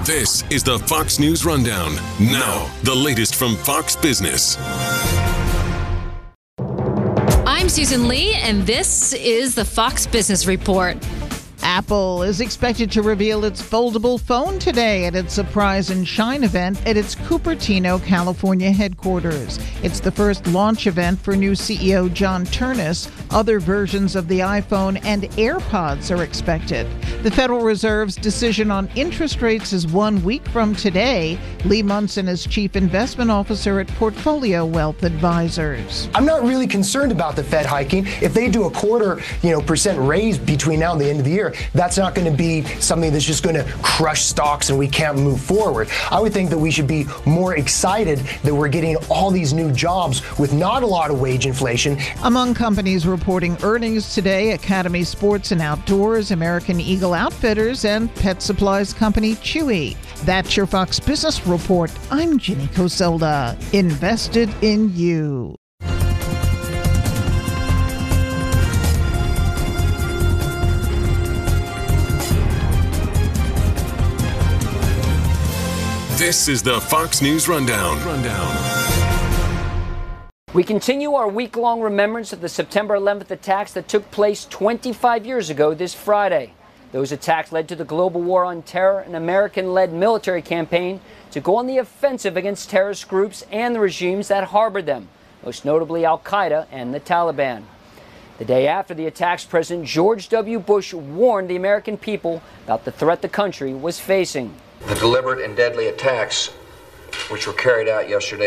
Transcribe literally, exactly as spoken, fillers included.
This is the Fox News Rundown. Now, the latest from Fox Business. I'm Susan Lee, and this is the Fox Business Report. Apple is expected to reveal its foldable phone today at its Surprise and Shine event at its Cupertino, California headquarters. It's the first launch event for new C E O John Ternus. Other versions of the iPhone and AirPods are expected. The Federal Reserve's decision on interest rates is one week from today. Lee Munson is Chief Investment Officer at Portfolio Wealth Advisors. I'm not really concerned about the Fed hiking. If they do a quarter, you know, percent raise between now and the end of the year, that's not going to be something that's just going to crush stocks and we can't move forward. I would think that we should be more excited that we're getting all these new jobs with not a lot of wage inflation. Among companies reporting earnings today, Academy Sports and Outdoors, American Eagle Outfitters, and pet supplies company Chewy. That's your Fox Business Report. I'm Ginny Coselda. Invested in you. This is the Fox News Rundown. Rundown. We continue our week-long remembrance of the September eleventh attacks that took place twenty-five years ago this Friday. Those attacks led to the global war on terror, an American-led military campaign to go on the offensive against terrorist groups and the regimes that harbored them, most notably Al-Qaeda and the Taliban. The day after the attacks, President George W. Bush warned the American people about the threat the country was facing. The deliberate and deadly attacks which were carried out yesterday